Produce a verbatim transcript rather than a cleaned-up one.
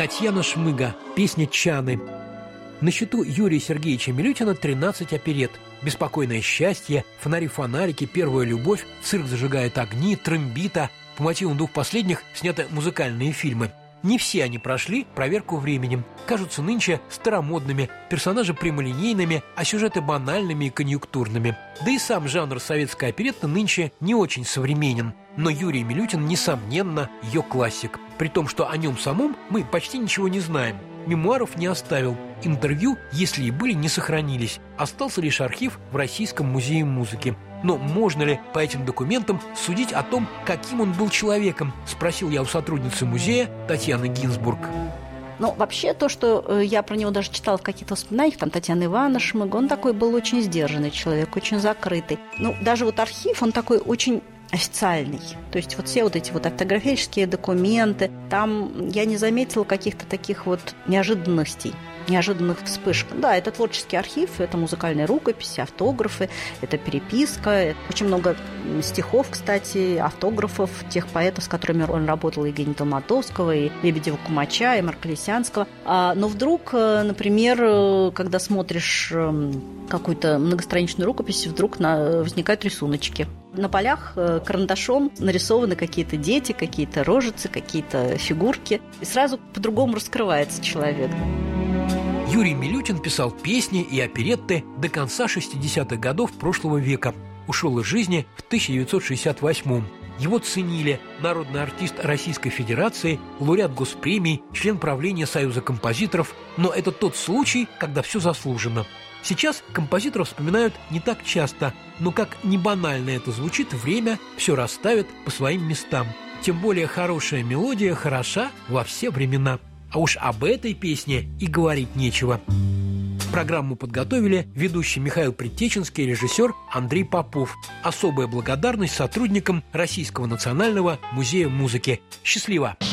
Татьяна Шмыга. Песня «Чаны». На счету Юрия Сергеевича Милютина тринадцать оперет. «Беспокойное счастье», «Фонари-фонарики», «Первая любовь», «Цирк зажигает огни», «Трембита». По мотивам двух последних сняты музыкальные фильмы. Не все они прошли проверку временем. Кажутся нынче старомодными, персонажи прямолинейными, а сюжеты банальными и конъюнктурными. Да и сам жанр советской оперетты нынче не очень современен. Но Юрий Милютин, несомненно, ее классик. При том, что о нем самом мы почти ничего не знаем. Мемуаров не оставил. Интервью, если и были, не сохранились. Остался лишь архив в Российском музее музыки. Но можно ли по этим документам судить о том, каким он был человеком? Спросил я у сотрудницы музея Татьяны Гинзбург. Ну, вообще, то, что я про него даже читала в каких-то воспоминаниях, там, Татьяна Ивановна Шмыга, он такой был очень сдержанный человек, очень закрытый. Ну, даже вот архив, он такой очень официальный. То есть вот все вот эти вот автографические документы, там я не заметила каких-то таких вот неожиданностей, неожиданных вспышек. Да, это творческий архив, это музыкальные рукописи, автографы, это переписка, очень много стихов, кстати, автографов тех поэтов, с которыми он работал, Евгения Толматовского, и Лебедева-Кумача, и Марка-Лисянского. А, но вдруг, например, когда смотришь какую-то многостраничную рукопись, вдруг на, возникают рисуночки. На полях карандашом нарисованы какие-то дети, какие-то рожицы, какие-то фигурки. И сразу по-другому раскрывается человек. Юрий Милютин писал песни и оперетты до конца шестидесятых годов прошлого века. Ушел из жизни в тысяча девятьсот шестьдесят восьмом. Его ценили народный артист Российской Федерации, лауреат госпремий, член правления Союза композиторов. Но это тот случай, когда все заслужено. Сейчас композиторов вспоминают не так часто, но как не банально это звучит, время все расставит по своим местам. Тем более хорошая мелодия хороша во все времена. А уж об этой песне и говорить нечего. Программу подготовили ведущий Михаил Предтеченский и режиссер Андрей Попов. Особая благодарность сотрудникам Российского национального музея музыки. Счастливо!